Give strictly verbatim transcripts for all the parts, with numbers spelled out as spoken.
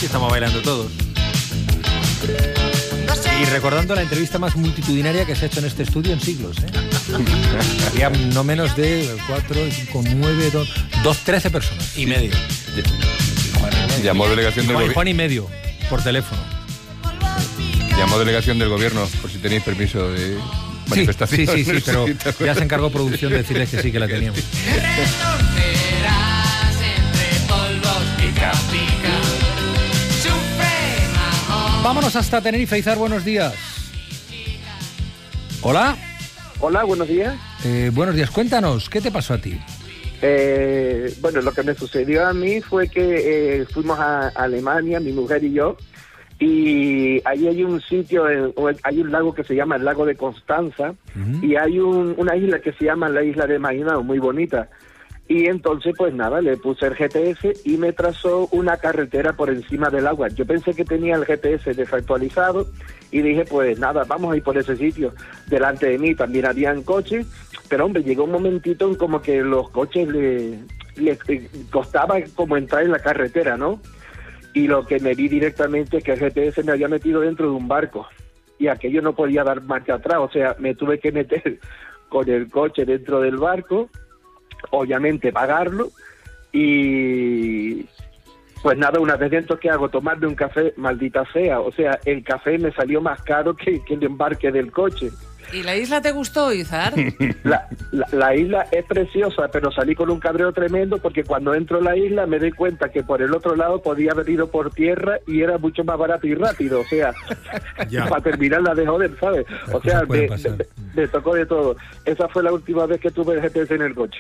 estamos bailando todos. Y recordando la entrevista más multitudinaria que se ha hecho en este estudio en siglos, ¿eh? Había no menos de cuatro, cinco, nueve, dos, trece personas. Y medio. Llamó delegación del gobierno. Juan y medio, por teléfono. Llamó delegación del gobierno, por si tenéis permiso de manifestación. Sí, sí, sí, sí, pero ya se encargó producción de decirles que sí, que la teníamos. Vámonos hasta Tenerife. Izar, buenos días. Hola. Hola, buenos días. Eh, buenos días, cuéntanos, ¿qué te pasó a ti? Eh, bueno, lo que me sucedió a mí fue que eh, fuimos a Alemania, mi mujer y yo, y ahí hay un sitio, en, hay un lago que se llama el lago de Constanza, uh-huh. y hay un, una isla que se llama la isla de Maginao, muy bonita. Y entonces, pues nada, le puse el G P S y me trazó una carretera por encima del agua. Yo pensé que tenía el G P S desactualizado y dije, pues nada, vamos a ir por ese sitio. Delante de mí también habían coches, pero hombre, llegó un momentito en como que los coches le, le costaba como entrar en la carretera, ¿no? Y lo que me vi directamente es que el G P S me había metido dentro de un barco y aquello no podía dar marcha atrás, o sea, me tuve que meter con el coche dentro del barco, obviamente pagarlo, y pues nada, una vez dentro, ¿qué hago? Tomarme un café, maldita sea, o sea, el café me salió más caro que, que el embarque del coche. ¿Y la isla te gustó, Izar? La, la, la isla es preciosa, pero salí con un cabreo tremendo porque cuando entro a la isla me di cuenta que por el otro lado podía haber ido por tierra y era mucho más barato y rápido, o sea, para terminar la de joder, ¿sabes? O sea, me, me, me tocó de todo. Esa fue la última vez que tuve el G P S en el coche.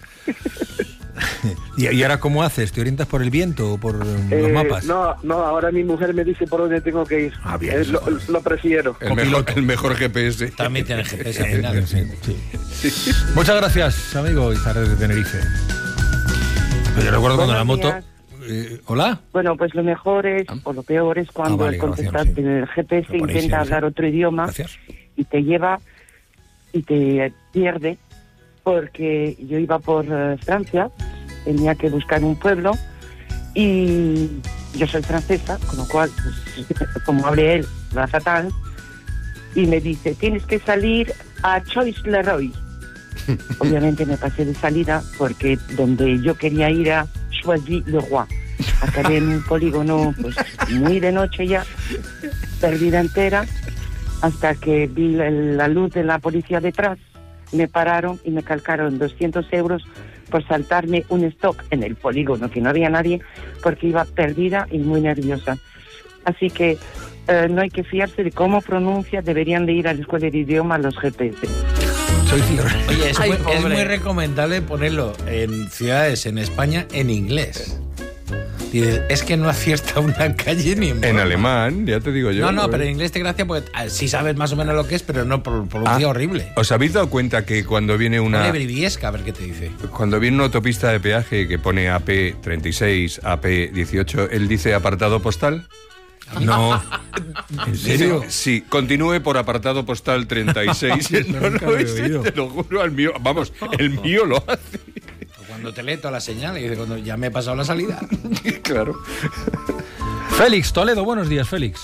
¿Y, ¿Y ahora cómo haces? ¿Te orientas por el viento o por eh, los mapas? No, no, ahora mi mujer me dice por dónde tengo que ir. Ah, bien, eh, lo, lo prefiero. El mejor, el mejor G P S. También tiene G P S al final. Sí, sí. Sí. Muchas gracias, amigo Izar de Tenerife. Pues yo recuerdo cuando la moto... Eh, ¿Hola? Bueno, pues lo mejor es, o lo peor es cuando ah, vale, al contestar sí. el G P S intenta sí, hablar sí. otro idioma gracias. Y te lleva y te pierde, porque yo iba por uh, Francia, tenía que buscar un pueblo y yo soy francesa, con lo cual, pues, como hablé él, la fatal, y me dice, tienes que salir a Choisy-le-Roi. Obviamente me pasé de salida porque donde yo quería ir a Choisy-le-Roi. Acabé en un polígono pues muy de noche ya, perdida entera, hasta que vi la, la luz de la policía detrás. Me pararon y me calcaron doscientos euros por saltarme un stop en el polígono, que no había nadie, porque iba perdida y muy nerviosa. Así que eh, no hay que fiarse de cómo pronuncia, deberían de ir a la escuela de idiomas los G P S. Oye, es, Ay, muy, es muy recomendable ponerlo en ciudades en España en inglés. Dices, es que no acierta una calle ni en En alemán, ya te digo yo. No, no, pero en inglés te gracia porque sí sabes más o menos lo que es, pero no pronuncia ah, horrible. ¿Os habéis dado cuenta que cuando viene una... Pone Briviesca, a ver qué te dice. Cuando viene una autopista de peaje que pone A P treinta y seis, A P dieciocho, él dice apartado postal? No. ¿En serio? Sí, continúe por apartado postal treinta y seis. No, no, ese, te lo juro, al mío, vamos, el mío lo hace. Cuando te lee toda la señal y dice, cuando ya me he pasado la salida. Claro. Félix Toledo, buenos días, Félix.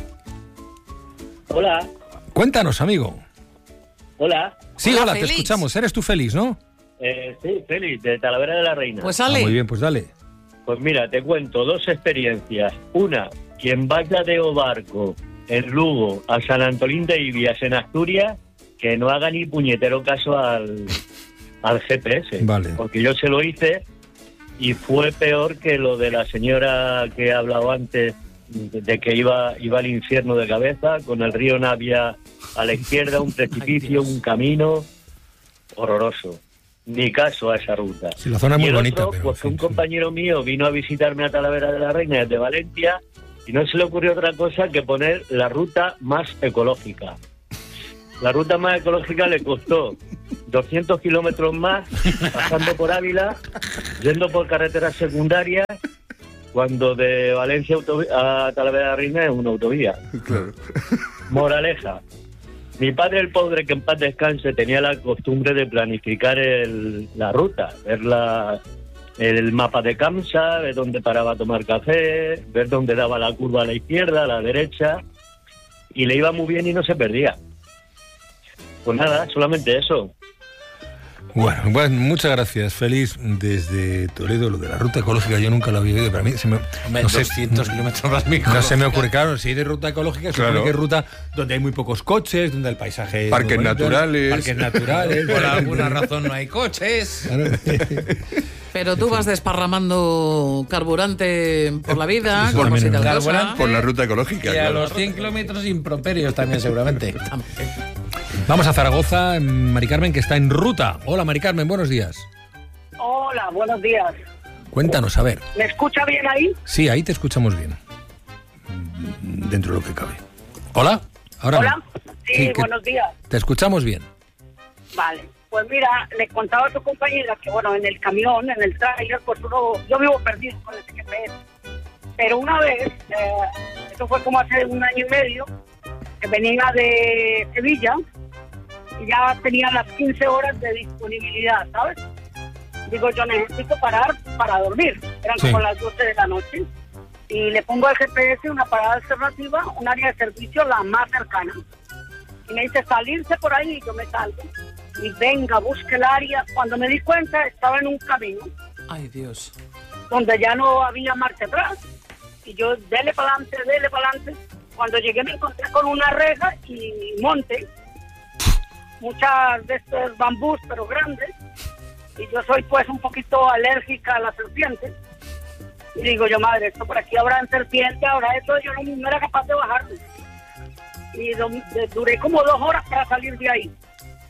Hola. Cuéntanos, amigo. Hola. Sí, hola, hola, Félix. Te escuchamos. Eres tú, Félix, ¿no? Eh, sí, Félix, de Talavera de la Reina. Pues dale. Ah, muy bien, pues dale. Pues mira, te cuento dos experiencias. Una, quien vaya de barco en Lugo a San Antolín de Ibias en Asturias, que no haga ni puñetero caso al... al G P S, vale. Porque yo se lo hice y fue peor que lo de la señora que he hablado antes, de que iba iba al infierno de cabeza, con el río Navia a la izquierda, un precipicio, un camino horroroso. Ni caso a esa ruta. Sí, la zona es muy y el bonita. otro, pero, pues sí, un sí. compañero mío vino a visitarme a Talavera de la Reina desde Valencia y no se le ocurrió otra cosa que poner la ruta más ecológica. La ruta más ecológica le costó doscientos kilómetros más, pasando por Ávila, yendo por carreteras secundarias, cuando de Valencia a Talavera de la Reina es una autovía. Claro. Moraleja. Mi padre, el pobre, que en paz descanse, tenía la costumbre de planificar el, la ruta, ver la, el mapa de Kamsa, ver dónde paraba a tomar café, ver dónde daba la curva a la izquierda, a la derecha, y le iba muy bien y no se perdía. Pues nada, solamente eso. Bueno, bueno, muchas gracias. Feliz desde Toledo, lo de la ruta ecológica yo nunca lo había oído, para mí se me, Hombre, no sé, doscientos kilómetros más mil. No se me ocurre, claro, si hay de ruta ecológica, se Claro. supone que es ruta donde hay muy pocos coches, donde el paisaje... es Parques muy bonito, naturales. Parques naturales. Por alguna razón no hay coches. Pero tú vas desparramando carburante por la vida, Eso con también cositas es cosas. Carburante. Por la ruta ecológica, Y a claro. los cien kilómetros improperios también, seguramente. Vamos a Zaragoza, Mari Carmen, que está en ruta. Hola, Mari Carmen, buenos días. Hola, buenos días. Cuéntanos, a ver. ¿Me escucha bien ahí? Sí, ahí te escuchamos bien. Dentro de lo que cabe. ¿Hola? Ahora Hola. no. Sí, Sí, que- buenos días. Te escuchamos bien. Vale. Pues mira, le contaba a tu compañera que, bueno, en el camión, en el tráiler, pues uno, yo vivo perdido con el G P S. Pero una vez, eh, esto fue como hace un año y medio, que venía de Sevilla y ya tenía las quince horas de disponibilidad, ¿sabes? Digo, yo necesito parar para dormir. Eran Sí. como las doce de la noche. Y le pongo al G P S una parada alternativa, un área de servicio la más cercana. Y me dice salirse por ahí y yo me salgo. Y venga, busque el área. Cuando me di cuenta, estaba en un camino Ay, Dios. donde ya no había marcha atrás. Y yo, dele para adelante, dele para adelante. Cuando llegué me encontré con una reja y monte. Muchas de estos bambús, pero grandes. Y yo soy pues un poquito alérgica a las serpientes. Y digo yo, madre, esto por aquí habrá serpiente, habrá esto. Yo no, no era capaz de bajarme. Y do, de, duré como dos horas para salir de ahí.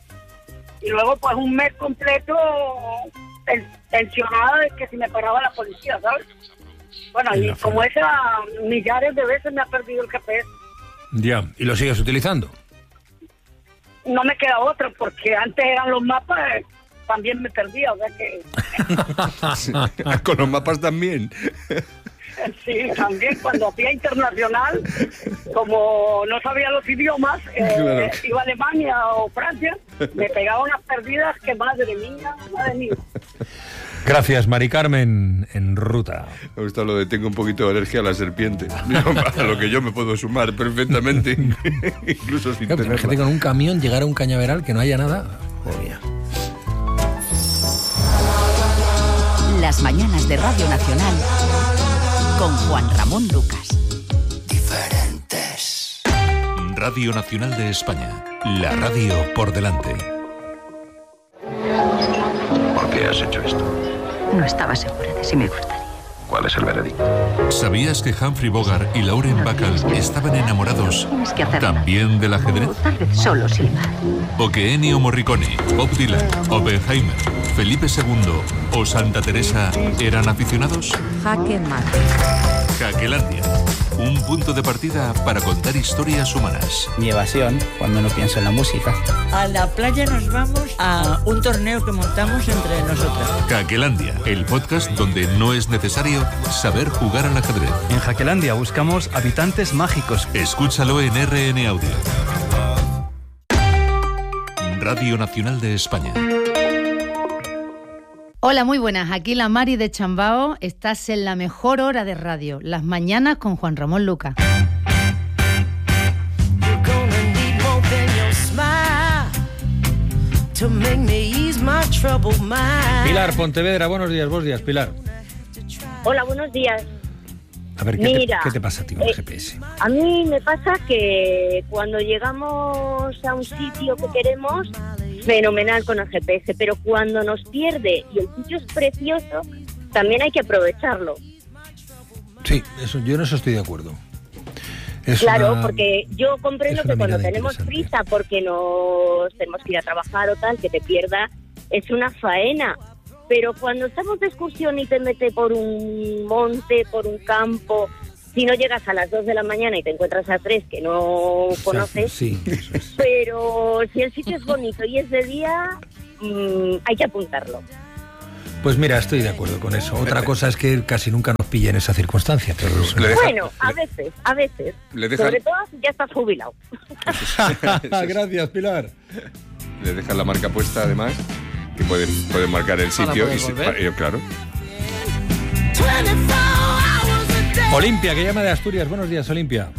Y luego pues un mes completo ten, tensionada de que si me paraba la policía, ¿sabes? Bueno, y como esa, millares de veces me ha perdido el G P S. Ya. ¿Y lo sigues utilizando? No me queda otra, porque antes eran los mapas, eh, también me perdía, o sea que... Con los mapas también. Sí, también cuando hacía internacional, como no sabía los idiomas, eh, Claro. iba a Alemania o Francia, me pegaba unas perdidas que madre mía, madre mía. Gracias, Mari Carmen, en ruta. Me gusta lo de tengo un poquito de alergia a la serpiente. A lo que yo me puedo sumar perfectamente, incluso sin Claro, imagínate tenerla. con un camión llegar a un cañaveral que no haya nada. Oh, mía. Las mañanas de Radio Nacional con Juan Ramón Lucas. Diferentes. Radio Nacional de España. La radio por delante. ¿Por qué has hecho esto? No estaba segura de si me gustaría. ¿Cuál es el veredicto? ¿Sabías que Humphrey Bogart y Lauren Bacall estaban enamorados Tienes que hacer también del ajedrez? O tal vez solo silbar. ¿O que Ennio Morricone, Bob Dylan, Oppenheimer, Felipe segundo o Santa Teresa eran aficionados? Jaque mate. Jaquelandia, un punto de partida para contar historias humanas. Mi evasión cuando no pienso en la música. A la playa nos vamos a un torneo que montamos entre nosotras. Jaquelandia, el podcast donde no es necesario saber jugar al ajedrez. En Jaquelandia buscamos habitantes mágicos. Escúchalo en R N Audio. Radio Nacional de España. Hola, muy buenas. Aquí la Mari de Chambao. Estás en la mejor hora de radio, las mañanas con Juan Ramón Lucas. Pilar Pontevedra, buenos días, buenos días, Pilar. Hola, buenos días. A ver, ¿qué, Mira, te, ¿qué te pasa a ti con el eh, G P S? A mí me pasa que cuando llegamos a un sitio que queremos, fenomenal con el G P S, pero cuando nos pierde y el sitio es precioso, también hay que aprovecharlo. Sí, eso, yo en eso estoy de acuerdo. Es claro, una- porque yo comprendo es una que cuando mirada tenemos prisa porque nos tenemos que ir a trabajar o tal, que te pierda, es una faena. Pero cuando estamos de excursión y te metes por un monte, por un campo, si no llegas a las dos de la mañana y te encuentras a tres que no conoces, Sí, eso es. pero si el sitio es bonito y es de día, mmm, hay que apuntarlo. Pues mira, estoy de acuerdo con eso. Otra cosa es que casi nunca nos pilla en esa circunstancia. Pero eso- Bueno, a veces, a veces. le dejan- Sobre todo si ya estás jubilado. Gracias, Pilar. Le dejan la marca puesta, además, que pueden, pueden marcar el Ahora sitio. puedes Y se- volver. eh, claro. Olimpia, que llama de Asturias. Buenos días, Olimpia.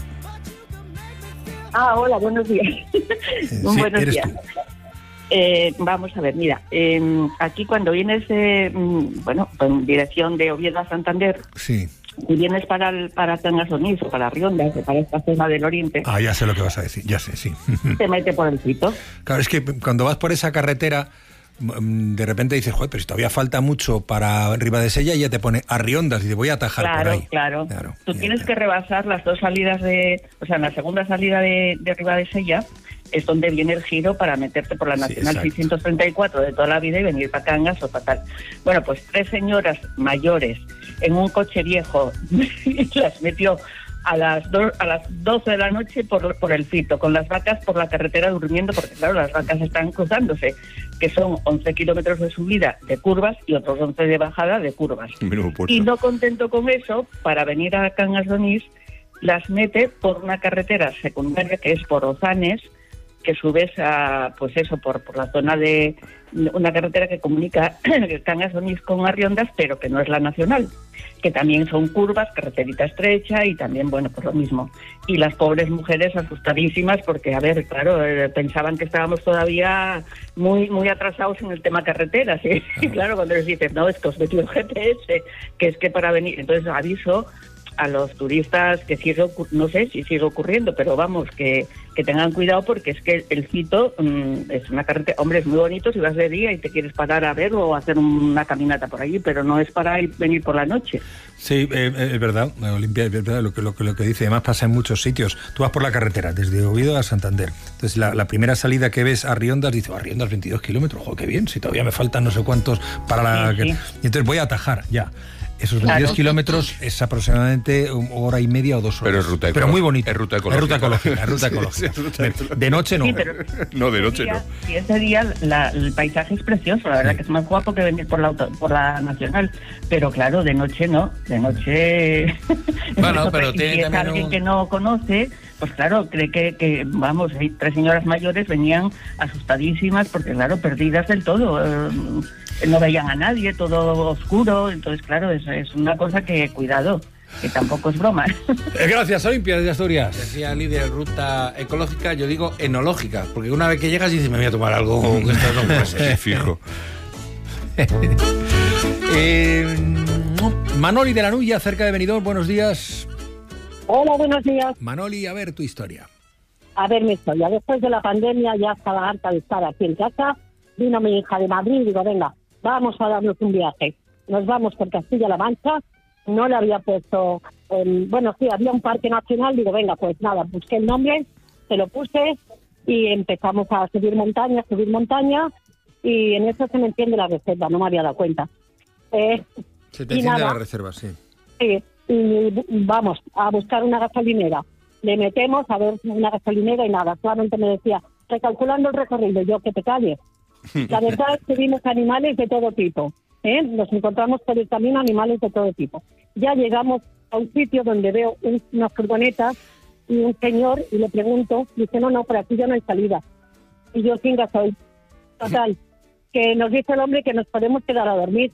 Ah, hola, buenos días. Sí, buenos eres días. tú. Eh, vamos a ver, mira, eh, aquí cuando vienes, eh, bueno, en dirección de Oviedo a Santander, Sí. y vienes para el, para Cangas de Onís o para Riondas o para esta zona del oriente, Ah, ya sé lo que vas a decir, ya sé, sí. te mete por el Fito. Claro, es que cuando vas por esa carretera, mm, de repente dices, joder, pero si todavía falta mucho para Ribadesella, y ya te pone a Riondas y te voy a atajar por Claro, ahí. claro. Claro, Tú tienes que rebasar las dos salidas de, o sea, en la segunda salida de, de Ribadesella es donde viene el giro para meterte por la Nacional exacto. seiscientos treinta y cuatro de toda la vida y venir para Cangas o para tal. Bueno, pues tres señoras mayores en un coche viejo las metió a las do, a las doce de la noche por, por el Fito, con las vacas por la carretera durmiendo, porque claro, las vacas están cruzándose, que son once kilómetros de subida de curvas y otros once de bajada de curvas. Y no contento con eso, para venir a Cangas de Onís, las mete por una carretera secundaria que es por Ozanes, que subes a, pues eso, por, por la zona de una carretera que comunica Cangas de Onís con Arriondas, pero que no es la nacional, que también son curvas, carreterita estrecha y también, bueno, pues lo mismo. Y las pobres mujeres asustadísimas porque, a ver, claro, eh, pensaban que estábamos todavía muy muy atrasados en el tema carreteras, ¿sí? Y claro, cuando les dices, no, es que os metió el G P S, que es que para venir, entonces aviso a los turistas que sigue, no sé si sigue ocurriendo, pero vamos, que, que tengan cuidado porque es que el Fito mmm, es una carretera, hombre, es muy bonito si vas de día y te quieres parar a ver o hacer una caminata por allí, pero no es para ir, venir por la noche. Sí, eh, es verdad, Olimpia, es verdad lo que, lo, que, lo que dice. Además pasa en muchos sitios. Tú vas por la carretera, desde Oviedo a Santander. Entonces la, la primera salida que ves a Riondas, dices, a Riondas veintidós kilómetros, joder, qué bien, si todavía me faltan no sé cuántos para la... Sí, sí. Y entonces voy a atajar, ya. Esos veintidós Claro. kilómetros es aproximadamente una hora y media o dos horas. Pero es ruta Pero muy bonito. Es ruta Es ecológica. ruta ecológica. Es ruta Sí, ecológica. sí, es ruta ecológica. De noche no. Sí, pero No, de ese noche día- no. Y ese día la- el paisaje es precioso, la verdad que es más guapo que venir por la auto- por la nacional, pero claro, de noche no, de noche... Bueno, pero y tiene si es también alguien un- que no conoce, pues claro, cree que, que, vamos, hay tres señoras mayores venían asustadísimas porque claro, perdidas del todo, eh, no veían a nadie, todo oscuro, entonces claro, es, es una cosa que, cuidado, que tampoco es broma. Eh, Gracias, Olimpia, de Asturias. Decía Lidia, ruta ecológica, yo digo enológica, porque una vez que llegas dices, me voy a tomar algo que esto no puede ser. Fijo. eh, Manoli de la Nulla, cerca de Benidorm, buenos días. Hola, buenos días. Manoli, a ver tu historia. A ver mi historia. Después de la pandemia ya estaba harta de estar aquí en casa. Vino mi hija de Madrid y digo, venga, vamos a darnos un viaje. Nos vamos por Castilla-La Mancha. No le había puesto, eh, bueno, sí, había un parque nacional. Digo, venga, pues nada, busqué el nombre, se lo puse y empezamos a subir montaña, subir montaña. Y en eso se me entiende la reserva, no me había dado cuenta. Eh, Se te y enciende nada, la reserva, sí. Sí, y vamos a buscar una gasolinera. Le metemos a ver una gasolinera y nada, solamente me decía, recalculando el recorrido, yo que te calles. La verdad es que vimos animales de todo tipo, ¿eh? Nos encontramos por el camino animales de todo tipo. Ya llegamos a un sitio donde veo un, unas furgonetas y un señor y le pregunto, dice, no, no, por aquí ya no hay salida. Y yo sin gasoil. Total, que nos dice el hombre que nos podemos quedar a dormir.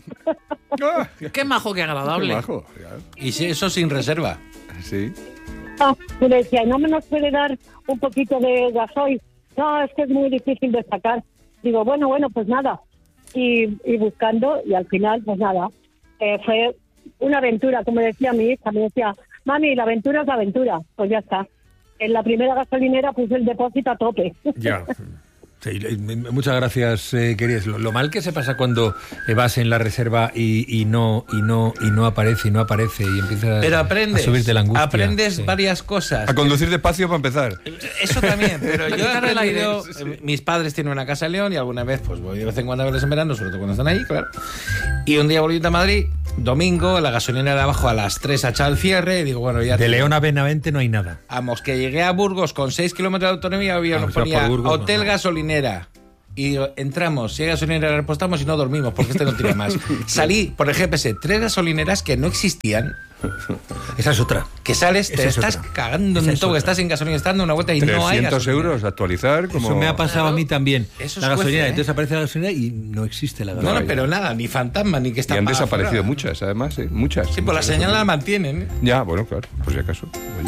Qué majo, qué agradable. Qué majo. Y si eso sin reserva. Sí. Ah, y le decía, ¿no me nos puede dar un poquito de gasoil? No, es que es muy difícil de sacar. Digo, bueno, bueno, pues nada. Y, y buscando, y al final, pues nada. Eh, fue una aventura, como decía mi hija. Me decía, mami, la aventura es la aventura. Pues ya está. En la primera gasolinera puse el depósito a tope. Ya. Sí, muchas gracias, eh, queridos. Lo, lo mal que se pasa cuando eh, vas en la reserva y, y no y no y no aparece y no aparece y empiezas Pero aprendes, a subirte la angustia. aprendes Sí. varias cosas. A conducir despacio para empezar. Eso también, pero yo he Quitar el aire. aprendido, eh, mis padres tienen una casa en León y alguna vez pues voy de vez en cuando a verles en verano, sobre todo cuando están ahí, claro. Y un día volví a Madrid, domingo, la gasolinera de abajo a las tres ha echado el cierre y digo, bueno, ya... De León a Benavente no hay nada. Vamos, que llegué a Burgos con seis kilómetros de autonomía, había, Ah, nos o sea, ponía por Burgos, hotel no, no. gasolinera. Y digo, entramos, si hay gasolinera repostamos y no dormimos, porque este no tira más. Salí por el G P S tres gasolineras que no existían. Esa es otra. Que sales, te Esa es estás otra. cagando Esa en es todo, que otra. estás en gasolina, estás dando una vuelta y no hay trescientos gasolina. euros actualizar. Como... Eso me ha pasado a mí también. Eso La es gasolina, juez, ¿eh? entonces aparece la gasolina y no existe la No, gasolina. no, pero nada, ni fantasma, ni que Y está han apagada desaparecido fuera. muchas, además, ¿eh? Muchas. Sí, pues la señal la mantienen. ¿eh? Ya, bueno, claro, por si acaso. Oye.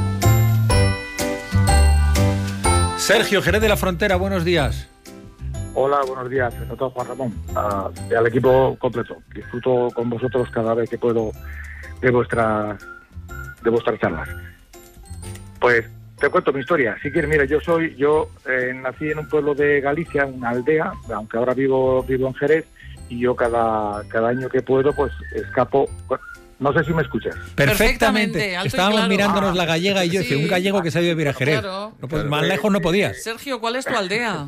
Sergio, Jerez de la Frontera, buenos días. Hola, buenos días, sobre todo Juan Ramón, a- y al equipo completo. Disfruto con vosotros cada vez que puedo de vuestras de vuestras charlas. Pues te cuento mi historia. Si quieres, mira, yo soy, yo eh, nací en un pueblo de Galicia, una aldea, aunque ahora vivo vivo en Jerez, y yo cada cada año que puedo, pues escapo. No sé si me escuchas. Perfectamente, alto y Estábamos claro. mirándonos Ah, la gallega y yo, sí. decía, un gallego que se ha ido a vivir a Jerez. Claro. No, pues, más lejos no podías. Sergio, ¿cuál es tu aldea?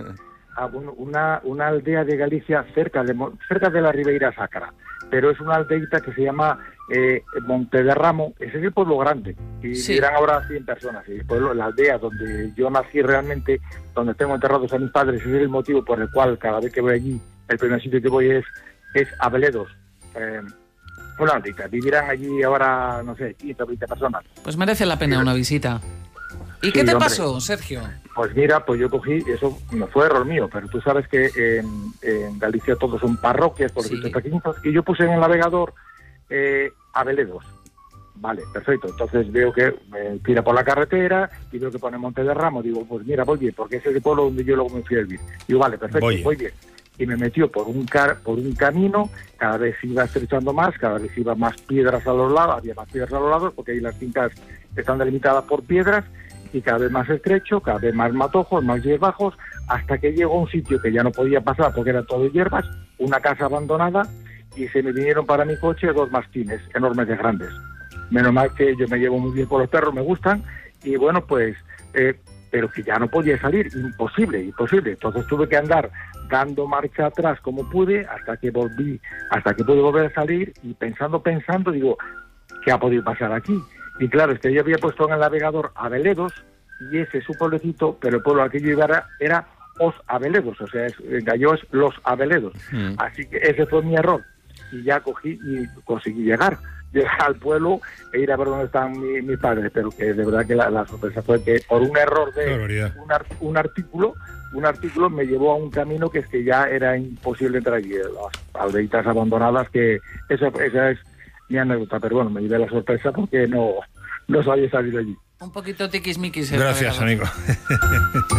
Ah, bueno, una, una aldea de Galicia cerca de Mo- cerca de la Ribeira Sacra, pero es una aldeita que se llama eh, Montederramo. Ese es el pueblo grande y Sí. vivirán ahora cien personas. Y el pueblo, la aldea donde yo nací realmente, donde tengo enterrados a mis padres, ese es el motivo por el cual cada vez que voy allí, el primer sitio que voy es, es Abeledos. Eh, una aldeita, vivirán allí ahora, no sé, quince o veinte personas. Pues merece la pena una visita. ¿Y qué Sí, te hombre. pasó, Sergio? Pues mira, pues yo cogí, eso no fue error mío, pero tú sabes que en, en Galicia todos son parroquias, por Sí. pequeñitos, y yo puse en el navegador eh, Abeledos. Vale, perfecto. Entonces veo que me tira por la carretera y veo que pone Montederramo. Digo, pues mira, voy bien, porque ese es el pueblo donde yo luego me fui a vivir. Digo, vale, perfecto, Voy voy bien. bien. Y me metió por un car por un camino, cada vez iba estrechando más, cada vez iba más piedras a los lados, había más piedras a los lados, porque ahí las fincas están delimitadas por piedras, y cada vez más estrecho, cada vez más matojos, más hierbajos, hasta que llegó a un sitio que ya no podía pasar porque era todo hierbas, una casa abandonada, y se me vinieron para mi coche dos mastines enormes de grandes. Menos mal que yo me llevo muy bien con los perros, me gustan, y bueno, pues, eh, pero que ya no podía salir, imposible, imposible. Entonces tuve que andar dando marcha atrás como pude, hasta que volví, hasta que pude volver a salir, y pensando, pensando, digo, ¿qué ha podido pasar aquí? Y claro, es que yo había puesto en el navegador Abeledos, y ese es un pueblecito, pero el pueblo al que yo iba era, era Os Abeledos, o sea, es, en gallego es Los Abeledos. Mm. Así que ese fue mi error, y ya cogí y conseguí llegar, llegar al pueblo e ir a ver dónde están mi- mis padres, pero que de verdad que la, la sorpresa fue que por un error Qué de barbaridad. un, ar- un artículo, un artículo me llevó a un camino que es que ya era imposible entrar allí, las aldeitas abandonadas, que eso, esa es mi anécdota, pero bueno, me llevé la sorpresa porque no, no sabía salir de allí. Un poquito tiquismiquis. el Gracias, navegador. amigo.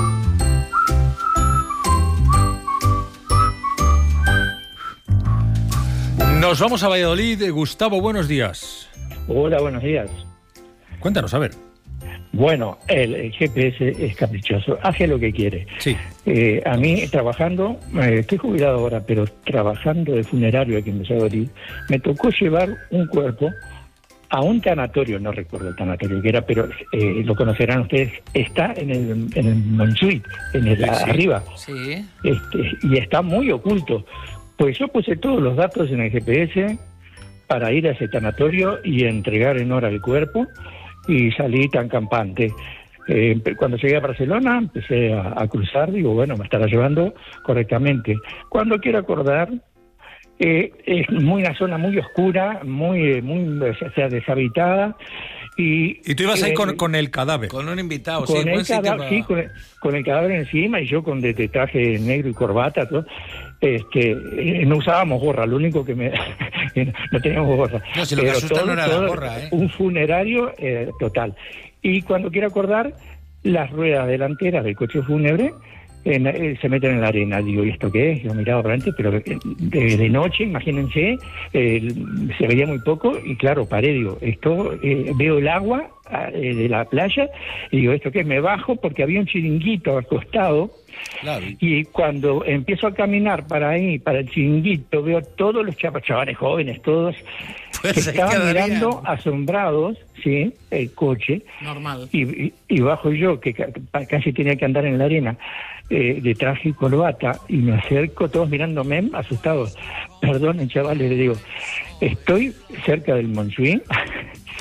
Nos vamos a Valladolid. Gustavo, buenos días. Hola, buenos días. Cuéntanos, a ver. Bueno, el, el G P S es caprichoso, hace lo que quiere. Sí. Eh, a mí, trabajando, eh, estoy jubilado ahora, pero trabajando de funerario aquí en Valladolid, me tocó llevar un cuerpo a un tanatorio, no recuerdo el tanatorio que era, pero eh, lo conocerán ustedes, está en el, en el Montjuïc, en el Sí, sí. arriba, Sí. este, y está muy oculto. Pues yo puse todos los datos en el G P S para ir a ese tanatorio y entregar en hora el cuerpo, y salí tan campante. Eh, cuando llegué a Barcelona empecé a, a cruzar, digo, bueno, me estará llevando correctamente. Cuando quiero acordar, eh, es muy una zona muy oscura, muy, muy o sea, deshabitada. Y, Y tú ibas ahí eh, con, con el cadáver. Con un invitado, con sí, el buen sitio cadáver, para- sí, con el, con el cadáver encima, y yo con de, de traje negro y corbata, todo. Este, eh, no usábamos gorra, lo único que me no teníamos gorra. No, si lo que Pero asusta todo- no era la todo gorra, ¿eh? Un funerario eh, total. Y cuando quiero acordar, las ruedas delanteras del coche fúnebre en- eh, se meten en la arena. Digo, ¿y esto qué es? Yo miraba por antes, pero eh, de, de noche, imagínense, eh, se veía muy poco, y claro, paré, digo, esto, eh, veo el agua eh, de la playa, y digo, ¿esto qué es? Me bajo porque había un chiringuito al costado, Claro. y cuando empiezo a caminar para ahí, para el chiringuito, veo todos los chapa- chavales jóvenes, todos, Pues que ahí estaban quedarían. mirando asombrados, sí, el coche, Normal. y, y, y bajo yo, que ca- pa- casi tenía que andar en la arena, eh, de traje y corbata, y me acerco, todos mirándome, asustados. Perdonen, chavales, le digo, estoy cerca del Montjuïc,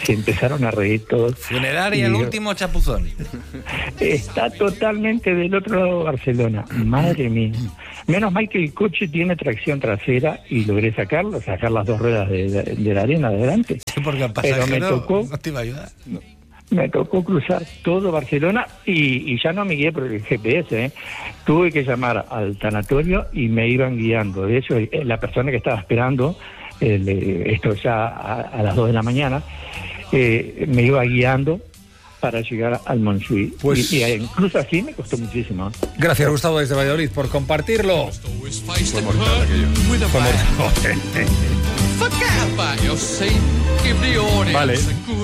Se empezaron a reír todos. Funeraria, el último chapuzón. Está totalmente del otro lado de Barcelona. Madre mía. Menos mal que el coche tiene tracción trasera y logré sacarlo, sacar las dos ruedas de, de, de la arena adelante. Sí, porque al Pero me tocó, no te iba a ayudar. No. Me tocó cruzar todo Barcelona y, y ya no me guié por el G P S, ¿eh? Tuve que llamar al tanatorio y me iban guiando. De hecho, la persona que estaba esperando, el, esto ya a, a las dos de la mañana, eh, me iba guiando para llegar al Montjuïc. Pues, y, y incluso así me costó muchísimo. Gracias, Gustavo, desde Valladolid, por compartirlo. Fue mortal aquello. Fue mortal. Vale.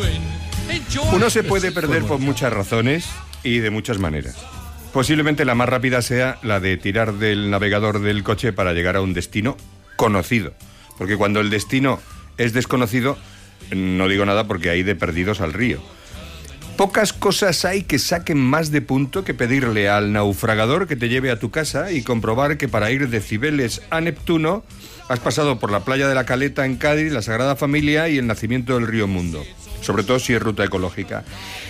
Uno se puede perder por muchas razones y de muchas maneras. Posiblemente la más rápida sea la de tirar del navegador del coche para llegar a un destino conocido. Porque cuando el destino es desconocido, no digo nada porque hay de perdidos al río. Pocas cosas hay que saquen más de punto que pedirle al naufragador que te lleve a tu casa y comprobar que para ir de Cibeles a Neptuno has pasado por la playa de la Caleta en Cádiz, la Sagrada Familia y el nacimiento del río Mundo. Sobre todo si es ruta ecológica.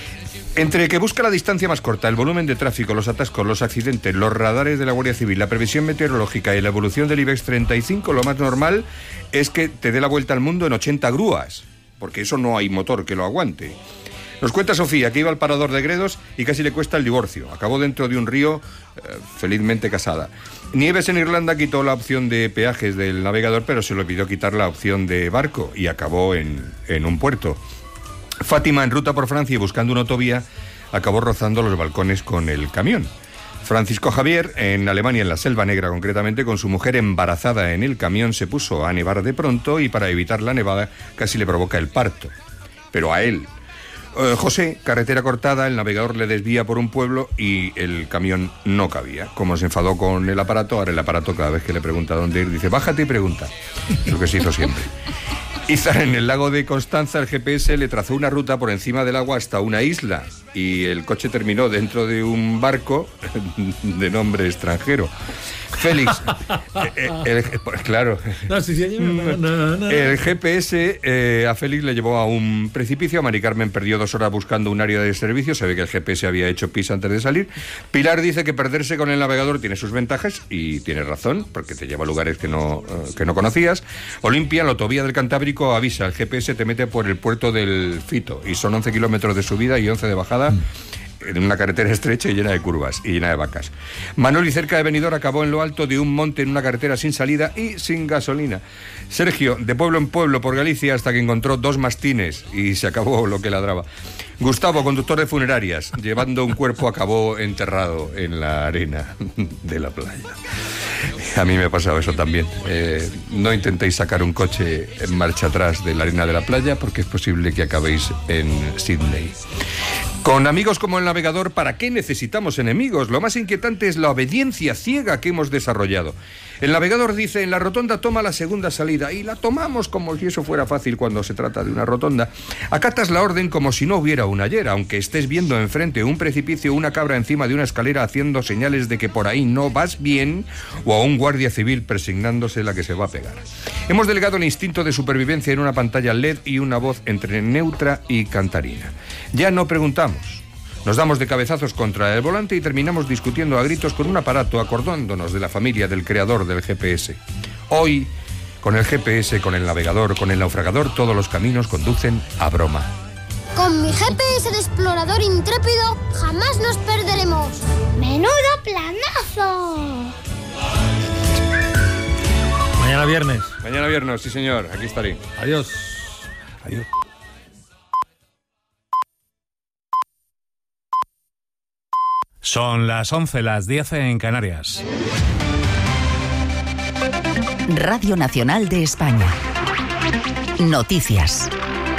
Entre que busca la distancia más corta, el volumen de tráfico, los atascos, los accidentes, los radares de la Guardia Civil, la previsión meteorológica y la evolución del IBEX treinta y cinco, lo más normal es que te dé la vuelta al mundo en ochenta grúas, porque eso no hay motor que lo aguante. Nos cuenta Sofía que iba al parador de Gredos y casi le cuesta el divorcio. Acabó dentro de un río, eh, felizmente casada. Nieves en Irlanda quitó la opción de peajes del navegador, pero se le olvidó quitar la opción de barco y acabó en, en un puerto. Fátima, en ruta por Francia y buscando una autovía, acabó rozando los balcones con el camión. Francisco Javier, en Alemania, en la Selva Negra concretamente, con su mujer embarazada en el camión, se puso a nevar de pronto y para evitar la nevada casi le provoca el parto. Pero a él. Eh, José, carretera cortada, el navegador le desvía por un pueblo y el camión no cabía. Como se enfadó con el aparato, ahora el aparato cada vez que le pregunta dónde ir, dice, bájate y pregunta. Lo que se hizo siempre. Izar, en el lago de Constanza, el G P S le trazó una ruta por encima del agua hasta una isla y el coche terminó dentro de un barco de nombre extranjero. Félix, eh, el, el, claro, no, sí, sí, no, no, no. El G P S eh, a Félix le llevó a un precipicio. Mari Carmen perdió dos horas buscando un área de servicio. Se ve que el G P S había hecho pis antes de salir. Pilar dice que perderse con el navegador tiene sus ventajas y tiene razón, porque te lleva a lugares que no, uh, que no conocías. Olimpia, en la autovía del Cantábrico, avisa, el G P S te mete por el puerto del Fito y son once kilómetros de subida y once de bajada. Mm. En una carretera estrecha y llena de curvas y llena de vacas. Manoli, cerca de Benidorm, acabó en lo alto de un monte en una carretera sin salida y sin gasolina. Sergio, de pueblo en pueblo por Galicia hasta que encontró dos mastines y se acabó lo que ladraba. Gustavo, conductor de funerarias, llevando un cuerpo, acabó enterrado en la arena de la playa. A mí me ha pasado eso también. Eh, no intentéis sacar un coche en marcha atrás de la arena de la playa porque es posible que acabéis en Sydney. Con amigos como el navegador, ¿para qué necesitamos enemigos? Lo más inquietante es la obediencia ciega que hemos desarrollado. El navegador dice, en la rotonda toma la segunda salida, y la tomamos como si eso fuera fácil cuando se trata de una rotonda. Acatas la orden como si no hubiera un ayer, aunque estés viendo enfrente un precipicio, una cabra encima de una escalera haciendo señales de que por ahí no vas bien, o a un guardia civil persignándose la que se va a pegar. Hemos delegado el instinto de supervivencia en una pantalla L E D y una voz entre neutra y cantarina. Ya no preguntamos. Nos damos de cabezazos contra el volante y terminamos discutiendo a gritos con un aparato, acordándonos de la familia del creador del G P S. Hoy, con el G P S, con el navegador, con el naufragador, todos los caminos conducen a broma. Con mi G P S de explorador intrépido jamás nos perderemos. ¡Menudo planazo! Mañana viernes. Mañana viernes, sí señor, aquí estaré. Adiós. Adiós. Son las once, las diez en Canarias. Radio Nacional de España. Noticias.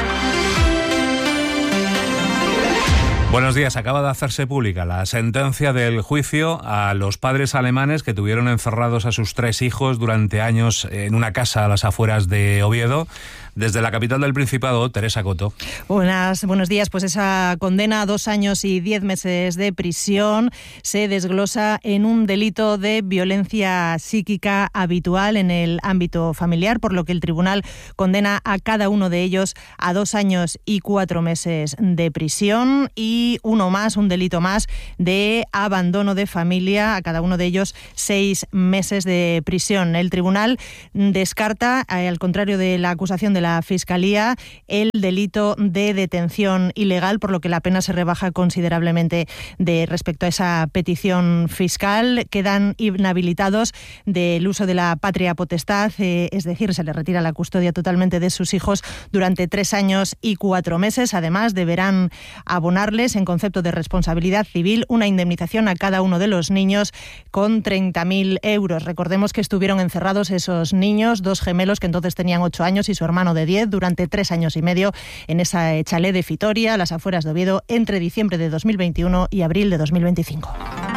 Buenos días. Acaba de hacerse pública la sentencia del juicio a los padres alemanes que tuvieron encerrados a sus tres hijos durante años en una casa a las afueras de Oviedo. Desde la capital del Principado, Teresa Coto. Buenas, buenos días. Pues esa condena a dos años y diez meses de prisión se desglosa en un delito de violencia psíquica habitual en el ámbito familiar, por lo que el tribunal condena a cada uno de ellos a dos años y cuatro meses de prisión y uno más, un delito más de abandono de familia, a cada uno de ellos seis meses de prisión. El tribunal descarta, al contrario de la acusación de la Fiscalía, el delito de detención ilegal, por lo que la pena se rebaja considerablemente de respecto a esa petición fiscal. Quedan inhabilitados del uso de la patria potestad, eh, es decir, se les retira la custodia totalmente de sus hijos durante tres años y cuatro meses. Además, deberán abonarles, en concepto de responsabilidad civil, una indemnización a cada uno de los niños con treinta mil euros. Recordemos que estuvieron encerrados esos niños, dos gemelos que entonces tenían ocho años y su hermano de diez, durante tres años y medio en esa chalet de Fitoria, a las afueras de Oviedo, entre diciembre de dos mil veintiuno y abril de dos mil veinticinco.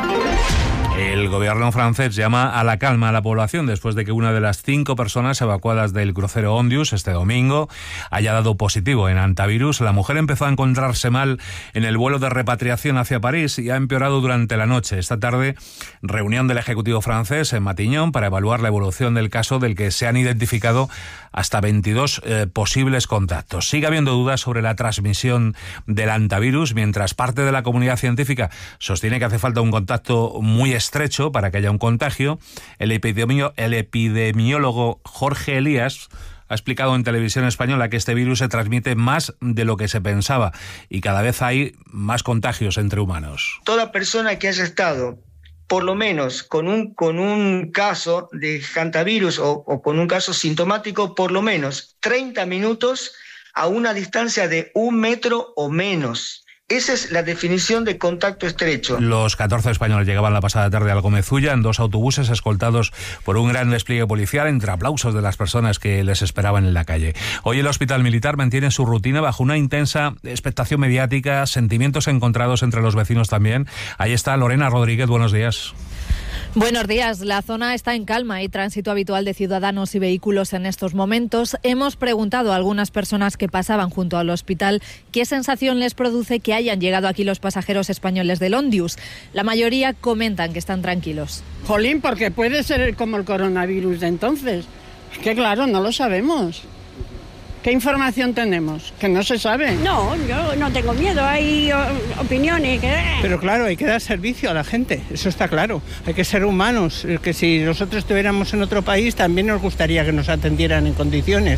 El gobierno francés llama a la calma a la población después de que una de las cinco personas evacuadas del crucero Ondius este domingo haya dado positivo en antivirus. La mujer empezó a encontrarse mal en el vuelo de repatriación hacia París y ha empeorado durante la noche. Esta tarde, reunión del Ejecutivo francés en Matignon para evaluar la evolución del caso, del que se han identificado hasta veintidós eh, posibles contactos. Sigue habiendo dudas sobre la transmisión del antivirus, mientras parte de la comunidad científica sostiene que hace falta un contacto muy estrecho para que haya un contagio. El, epidemio, el epidemiólogo Jorge Elías ha explicado en televisión española que este virus se transmite más de lo que se pensaba y cada vez hay más contagios entre humanos. Toda persona que haya estado por lo menos con un, con un caso de hantavirus o, o con un caso sintomático, por lo menos treinta minutos a una distancia de un metro o menos. Esa es la definición de contacto estrecho. Los catorce españoles llegaban la pasada tarde al Gómez-Ulla en dos autobuses escoltados por un gran despliegue policial, entre aplausos de las personas que les esperaban en la calle. Hoy el Hospital Militar mantiene su rutina bajo una intensa expectación mediática, sentimientos encontrados entre los vecinos también. Ahí está Lorena Rodríguez, buenos días. Buenos días. La zona está en calma y tránsito habitual de ciudadanos y vehículos en estos momentos. Hemos preguntado a algunas personas que pasaban junto al hospital qué sensación les produce que hayan llegado aquí los pasajeros españoles del Ondius. La mayoría comentan que están tranquilos. Jolín, porque puede ser como el coronavirus de entonces. Es que claro, no lo sabemos. ¿Qué información tenemos? Que no se sabe. No, yo no tengo miedo, hay o, opiniones. Que... Pero claro, hay que dar servicio a la gente, eso está claro. Hay que ser humanos, que si nosotros estuviéramos en otro país también nos gustaría que nos atendieran en condiciones.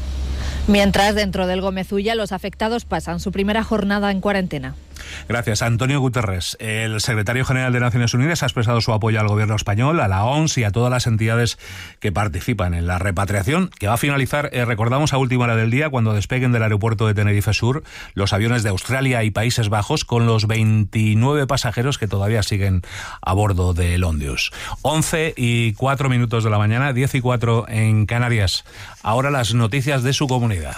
Mientras, dentro del Gómez-Ulla, los afectados pasan su primera jornada en cuarentena. Gracias. Antonio Guterres, el secretario general de Naciones Unidas, ha expresado su apoyo al gobierno español, a la O M S y a todas las entidades que participan en la repatriación, que va a finalizar, eh, recordamos, a última hora del día, cuando despeguen del aeropuerto de Tenerife Sur los aviones de Australia y Países Bajos, con los veintinueve pasajeros que todavía siguen a bordo del Ondius. once y cuatro minutos de la mañana, diez y cuatro en Canarias. Ahora las noticias de su comunidad.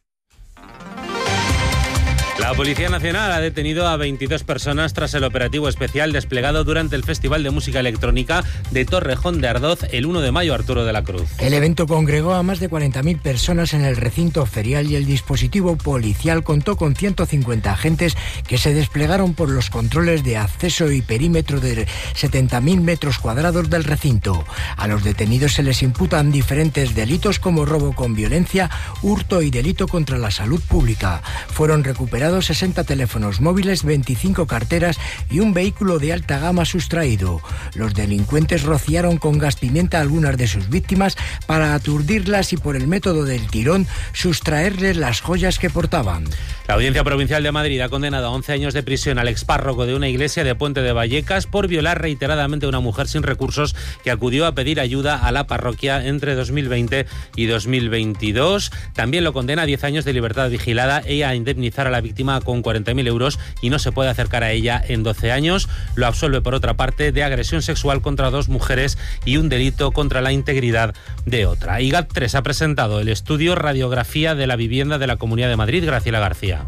La Policía Nacional ha detenido a veintidós personas tras el operativo especial desplegado durante el Festival de Música Electrónica de Torrejón de Ardoz el uno de mayo, Arturo de la Cruz. El evento congregó a más de cuarenta mil personas en el recinto ferial y el dispositivo policial contó con ciento cincuenta agentes que se desplegaron por los controles de acceso y perímetro de setenta mil metros cuadrados del recinto. A los detenidos se les imputan diferentes delitos como robo con violencia, hurto y delito contra la salud pública. Fueron recuperados sesenta teléfonos móviles, veinticinco carteras y un vehículo de alta gama sustraído. Los delincuentes rociaron con gas pimienta a algunas de sus víctimas para aturdirlas y, por el método del tirón, sustraerles las joyas que portaban. La Audiencia Provincial de Madrid ha condenado a once años de prisión al expárroco de una iglesia de Puente de Vallecas por violar reiteradamente a una mujer sin recursos que acudió a pedir ayuda a la parroquia entre dos mil veinte y dos mil veintidós. También lo condena a diez años de libertad vigilada y a indemnizar a la víctima con cuarenta mil euros y no se puede acercar a ella en doce años. Lo absuelve, por otra parte, de agresión sexual contra dos mujeres y un delito contra la integridad de otra. Y GAT tres ha presentado el estudio Radiografía de la Vivienda de la Comunidad de Madrid. Graciela García.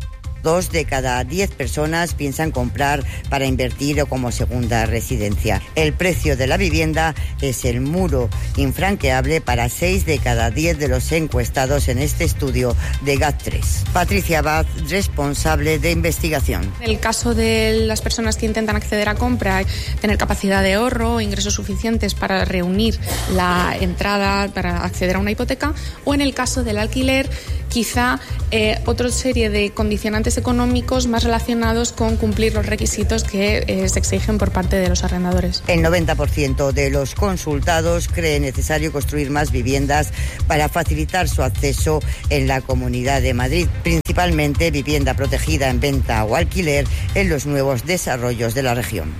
Dos de cada diez personas piensan comprar para invertir o como segunda residencia. El precio de la vivienda es el muro infranqueable para seis de cada diez de los encuestados en este estudio de GAT tres. Patricia Abad, responsable de investigación. En el caso de las personas que intentan acceder a compra, tener capacidad de ahorro, ingresos suficientes para reunir la entrada para acceder a una hipoteca, o en el caso del alquiler, quizá eh, otra serie de condicionantes económicos más relacionados con cumplir los requisitos que eh, se exigen por parte de los arrendadores. El noventa por ciento de los consultados cree necesario construir más viviendas para facilitar su acceso en la Comunidad de Madrid, principalmente vivienda protegida en venta o alquiler en los nuevos desarrollos de la región.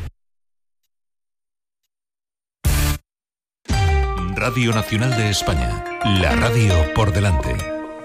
Radio Nacional de España, la radio por delante.